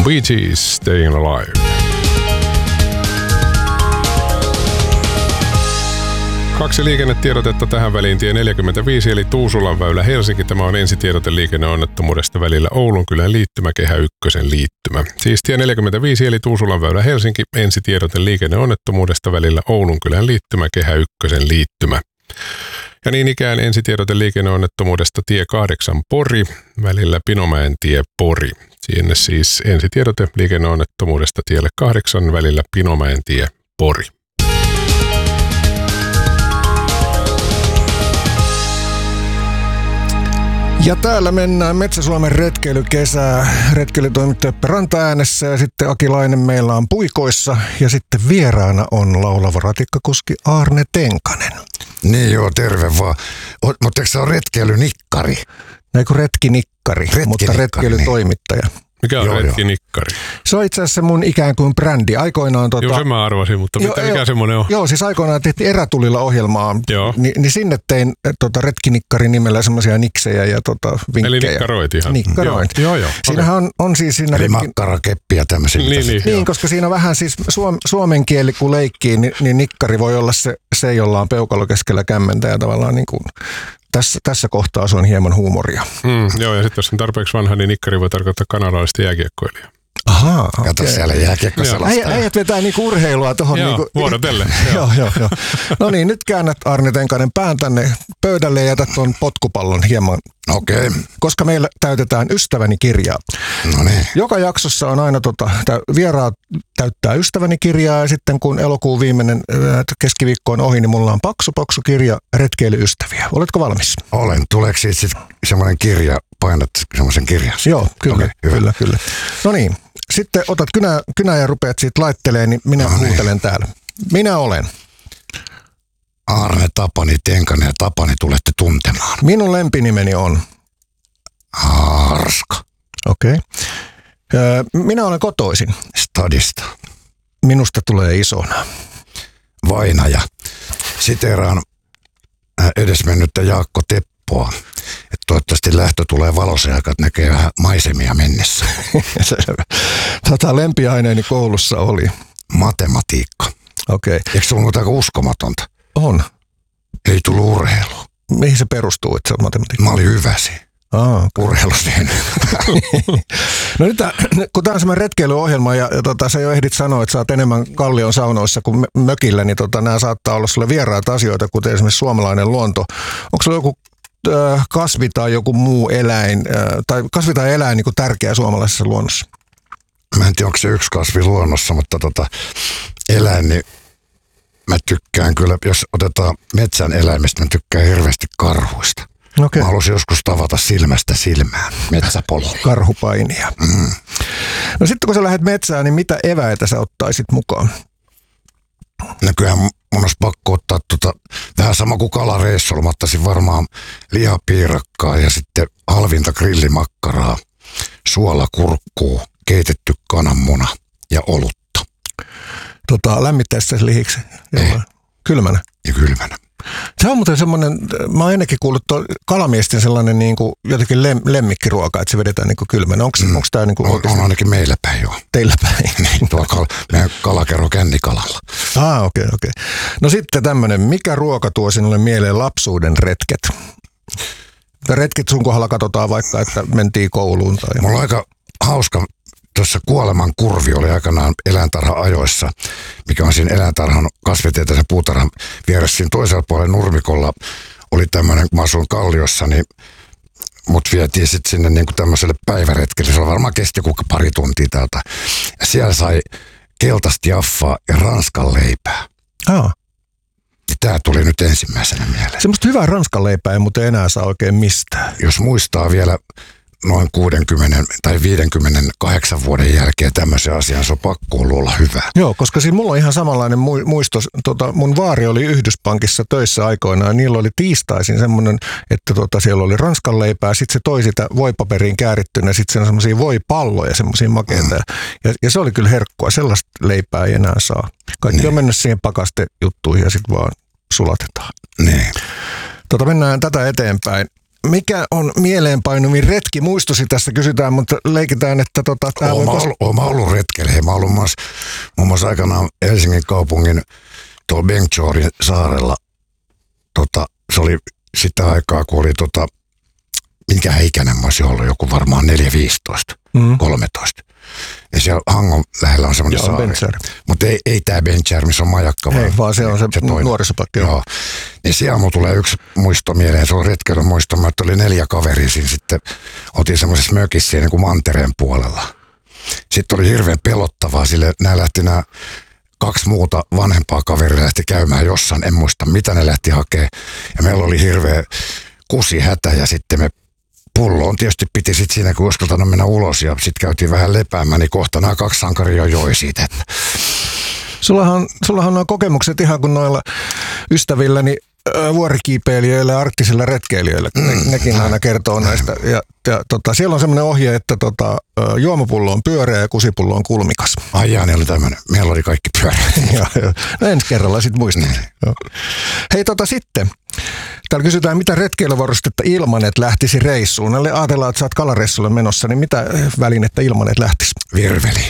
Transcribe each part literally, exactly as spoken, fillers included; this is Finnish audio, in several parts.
Bee Gees, Staying Alive. Kaksi liikennetiedotetta tähän väliin. Tie neljäkymmentäviisi eli Tuusulan väylä Helsinki. Tämä on ensitiedote liikenneonnettomuudesta välillä Oulunkylän liittymä, Kehä ykkösen liittymä. Siis tie neljäkymmentäviisi eli Tuusulan väylä Helsinki. Ensitiedote liikenneonnettomuudesta välillä Oulunkylän liittymä, Kehä ykkösen liittymä. Ja niin ikään ensitiedote liikenneonnettomuudesta tie kahdeksan Pori välillä Pinomäen tie Pori. Sinne siis ensitiedote liikenneonnettomuudesta tielle kahdeksan välillä Pinomäen tie Pori. Ja täällä mennään Metsä-Suomen retkeilykesää. Retkeilytoimittaja Ranta-äänessä ja sitten Akilainen meillä on puikoissa. Ja sitten vieraana on laulava ratikkakuski Aarne Tenkanen. Niin joo, terve vaan. Mutta eikö se ole retkeilynikkari? Näin kuin retkinikkari, Retkinikkari, mutta retkeilytoimittaja. Niin. Mikä on retkinikkari? Se on itse asiassa mun ikään kuin brändi. Aikoinaan tota... Joo, sen mä arvasin, mutta jo, mitä, jo, mikä semmoinen on? Joo, siis aikoinaan tehtiin Erätulilla ohjelmaa, Ni, niin sinne tein tota, retkinikkari nimellä semmoisia niksejä ja tota, vinkkejä. Eli nikkaroit ihan. Nikkaroit. Joo, joo. Siinähän on, on siis siinä... Eli retkin... makkarakeppi ja tämmöisiä. Niin, niin, niin koska siinä vähän siis suom, suomen kieli kun leikkii, niin, niin nikkari voi olla se, se, jolla on peukalo keskellä kämmentä ja tavallaan niin kuin... Tässä, tässä kohtaa se on hieman huumoria. Mm, joo, ja sitten jos on tarpeeksi vanha, niin nikkari voi tarkoittaa kanadalaista jääkiekkoilijaa. Ahaa, kato okay. Siellä jääkiekkosalasta. Äijät vetää niinku urheilua tuohon. Joo, niinku, vuorotelle. joo, joo, joo. No niin, nyt käännät Aarne Tenkanen pään tänne pöydälle ja jätät tuon potkupallon hieman. Okei. Okay. Koska meillä täytetään Ystäväni kirjaa. No niin. Joka jaksossa on aina tota, vieraat täyttää Ystäväni kirjaa ja sitten kun elokuun viimeinen keskiviikko on ohi, niin mulla on paksu paksu kirja Retkeilyystäviä. Oletko valmis? Olen. Tuleeko siitä sitten semmoinen kirja, painat semmoisen kirjan? Joo, kyllä, okay, kyllä, kyllä. No niin. Sitten otat kynää, kynää ja rupeat siitä laitteleen, niin minä no huutelen niin. Täällä. Minä olen Aarne Tapani Tenkanen ja Tapani tulette tuntemaan. Minun lempinimeni on Arska. Okei. Okay. Minä olen kotoisin Stadista. Minusta tulee isona. Vainaja. Siteeraan edesmennyttä Jaakko Teppoa. Että toivottavasti lähtö tulee valossa aika, että näkee vähän maisemia mennessä. Tota lempiaineeni koulussa oli matematiikka. Okei. Okay. Eikö se ollut aika uskomatonta? On. Ei tullut urheilu. Mihin se perustuu, että sä oot matematiikka? Mä olin hyvä siinä. Ah, okay. Urheilussa No nyt, kun tämä on semmoinen retkeilyohjelma ja, ja tota, sä jo ehdit sanoa, että sä oot enemmän Kallion saunoissa kuin mökillä, niin tota, nämä saattaa olla sulle vieraita asioita, kuten esimerkiksi suomalainen luonto. Onko sulla joku äh, kasvi tai joku muu eläin, äh, tai kasvi tai eläin niin kuin tärkeä suomalaisessa luonnossa? Mä en tiedä, onko se yksi kasvi luonnossa, mutta tota, eläin, niin mä tykkään kyllä, jos otetaan metsän eläimistä, mä tykkään hirveästi karhuista. Okay. Mä haluaisin joskus tavata silmästä silmään metsäpololla. Karhupainia. Mm. No sitten kun sä lähdet metsään, niin mitä eväitä sä ottaisit mukaan? No kyllähän mun olisi pakko ottaa tota, vähän sama kuin kalareissulla. Mä ottaisin varmaan lihapiirakkaa ja sitten halvinta grillimakkaraa, suolakurkkuu, keitetty kananmuna ja olutta. Tota, lämmittäisi se lihiksi? Kylmänä? Ja kylmänä. Se on muuten semmoinen, mä oon ennenkin kuullut kalamiesten sellainen niin kuin jotenkin lem, lemmikkiruoka, että se vedetään niin kuin kylmänä. Onko, mm. onko tämä niin kuin on, on ainakin meillä päin jo. Teillä päin? Niin, tuolla kal, meidän kalakerro Kännikalalla. Ah, okei, okay, okei. Okay. No sitten tämmöinen, mikä ruoka tuo sinulle mieleen lapsuuden retket? Retket sun kohdalla katsotaan vaikka, että mentiin kouluun. Tai... Mulla on aika hauska. Tuossa Kuoleman kurvi oli aikanaan eläintarha-ajoissa, mikä on siinä eläintarhan kasvitieteellisen puutarhan vieressä. Siinä toisella puolella nurmikolla oli tämmöinen, kun mä asuin Kalliossa, niin mut vietiin sitten sinne niin kuin tämmöiselle päiväretkelle. Se varmaan kesti joku pari tuntia täältä. Ja siellä sai keltaista jaffaa ja ranskan leipää. Ah. Ja tää tuli nyt ensimmäisenä mieleen. Semmoista hyvää ranskan leipää ei muuten enää saa oikein mistään. Jos muistaa vielä noin kuusikymmentä tai viisikymmentäkahdeksan vuoden jälkeen tämmöisen asian, se on pakko olla hyvä. Joo, koska siinä mulla on ihan samanlainen muisto. Tota, mun vaari oli Yhdyspankissa töissä aikoinaan. Niillä oli tiistaisin semmoinen, että tota, siellä oli ranskan leipää, sitten se toi sitä voipaperiin käärittynä, sitten siinä on semmoisia voipalloja, semmoisia makeita. Mm. Ja, ja se oli kyllä herkkua. Sellaista leipää ei enää saa. Kaikki niin on mennyt siihen pakastejuttuihin ja sitten vaan sulatetaan. Niin. Tota, mennään tätä eteenpäin. mikä on mieleenpainuvin retki? Muistosi tässä kysytään, mutta leikitään, että tota... Olen kos- ollut, olen ollut retkellä. Hei, mä olen ollut muassa, muun muassa aikanaan Helsingin kaupungin tuolla Bengtjorin saarella. Tota, se oli sitä aikaa, kun oli tota, minkä ikäinen mä olisin ollut, joku varmaan neljä viisitoista, mm. kolmetoista. Ja siellä Hangon lähellä on semmoinen saari. Mutta ei, ei tämä Bengtjär, missä on majakka. Ei, vaan, vaan se on se, se nuorisopakki. Joo. Niin siellä mulla tulee yksi muisto mieleen, se on retkeilyn muisto. Mä oli neljä kaveria siinä sitten, oltiin semmoisessa mökissä niin kuin mantereen puolella. Sitten oli hirveän pelottavaa, sille nämä lähti nämä kaksi muuta vanhempaa kaveria lähti käymään jossain, en muista mitä ne lähti hakemaan. Ja meillä oli hirveä kusihätä ja sitten me pulloon tietysti piti sitten siinä, kun uskaltanut mennä ulos ja sitten käytiin vähän lepäämään, niin kohta nämä kaksi sankaria joi siitä. Että. Sullahan, sullahan on nuo kokemukset ihan kuin noilla ystävilläni vuorikiipeilijöillä ja arktisilla retkeilijöillä. Ne, mm. Nekin aina kertoo näistä. Ja, ja, tota, siellä on semmoinen ohje, että tota, juomapullo on pyöreä ja kusipullo on kulmikas. Ai jaa, ne oli tämmöinen. Meillä oli kaikki pyöreä. No ensi kerralla sitten muistat. Hei tota sitten. Täällä kysytään, mitä retkeilyvarustetta Ilmanet lähtisi reissuun. Näille ajatellaan, että sä oot kalareissulle menossa, niin mitä välinettä Ilmanet lähtisi? Virveli.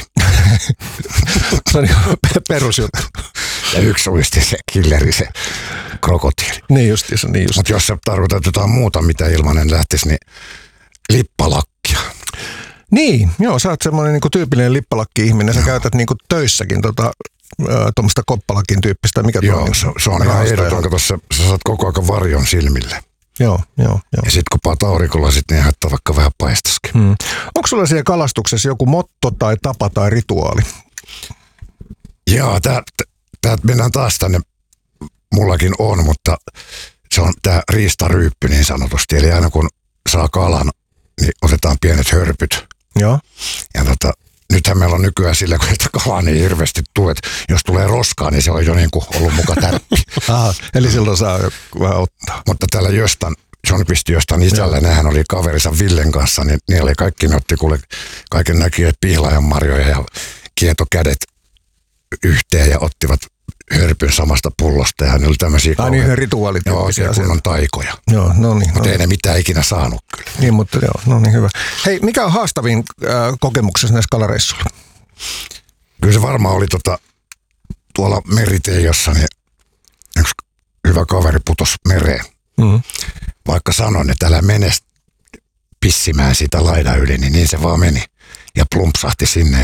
Se on perusjuttu. Ja yksi uisti se killeri, se krokotiili. Niin justiinsa, niin just. Mutta jos sä tarkoitat jotain muuta, mitä Ilmanen lähtisi, niin lippalakkia. Niin, joo, sä oot semmoinen niinku tyypillinen lippalakki-ihminen. Sä joo. käytät niinku töissäkin tota, tuommoista koppalakin tyyppistä. Mikä joo, tuo, se, se on ihan ehdoton. Kato, sä, sä saat koko ajan varjon silmille. Joo, joo, joo. Ja sit kun paat aurikolla, sit niin haittaa vaikka vähän paistaskin. Hmm. Onko sulla siellä kalastuksessa joku motto tai tapa tai rituaali? Joo, tää, tää mennään taas tänne. Mullakin on, mutta se on tää riistaryyppy niin sanotusti. Eli aina kun saa kalan, niin otetaan pienet hörpyt. Joo. Ja tota, nythän meillä on nykyään sillä, kun että kalaa niin hirveästi tuu, että jos tulee roskaa, niin se on jo niin kuin ollut muka tärppi. Aha, eli silloin saa vähän ottaa. Mutta täällä Jöstan, John pisti Jöstan isällä, nehän oli kaverinsa Villen kanssa, niin niillä oli kaikki, ne otti kuule kaiken näköjä pihlajanmarjoja ja kietokädet yhteen ja ottivat hörpyn samasta pullosta ja ne oli tämmöisiä kauhean... Ai niin, rituaalityyppisiä. Joo, kunnon taikoja. Joo, no niin. Mutta no ei niin. ne mitään ikinä saanut kyllä. Niin, mutta joo, no niin hyvä. Hei, mikä on haastavin äh, kokemuksessa näissä kalareissuilla? Kyllä se varmaan oli tota, tuolla Meriteijossa, niin yksi hyvä kaveri putosi mereen. Mm-hmm. Vaikka sanoin, että älä mene pissimään sitä laidan yli, niin niin se vaan meni. Ja plumpsahti sinne.